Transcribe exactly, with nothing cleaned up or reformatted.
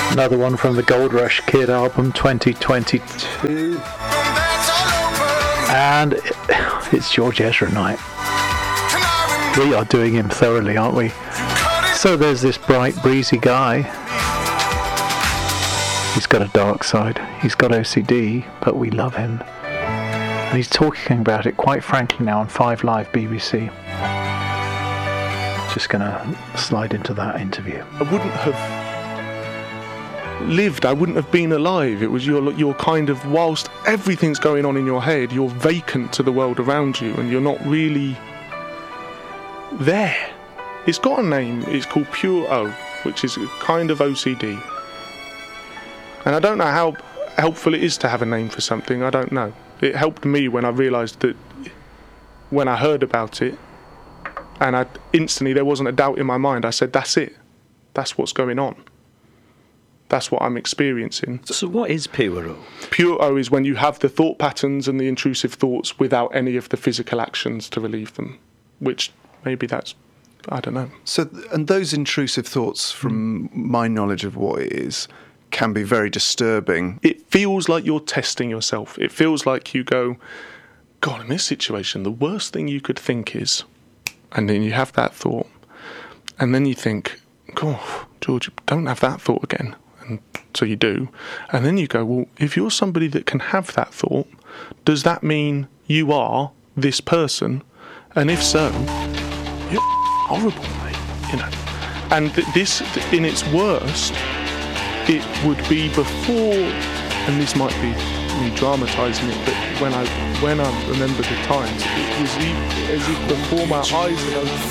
Another one from the Gold Rush Kid album twenty twenty-two. And it's George Ezra night. We are doing him thoroughly, aren't we? So there's this bright, breezy guy. He's got a dark side. He's got O C D, but we love him. And he's talking about it quite frankly now on Five Live B B C. Just gonna slide into that interview. I wouldn't have lived, I wouldn't have been alive. It was your your kind of, whilst everything's going on in your head, you're vacant to the world around you and you're not really there. It's got a name, it's called Pure O, which is kind of O C D. And I don't know how helpful it is to have a name for something, I don't know. It helped me when I realised that, when I heard about it, and I instantly, there wasn't a doubt in my mind, I said, that's it. That's what's going on. That's what I'm experiencing. So what is Pure O? Pure O is when you have the thought patterns and the intrusive thoughts without any of the physical actions to relieve them, which maybe that's, I don't know. So, and those intrusive thoughts, from my knowledge of what it is, can be very disturbing. It feels like you're testing yourself. It feels like you go, God, in this situation, the worst thing you could think is, and then you have that thought, and then you think, God, George, don't have that thought again. And so you do. And then you go, well, if you're somebody that can have that thought, does that mean you are this person? And if so, you're horrible, mate. You know. And th- this, th- in its worst, it would be before, and this might be me dramatising it, but when I when I remember the times, it was e- as if before my eyes had opened.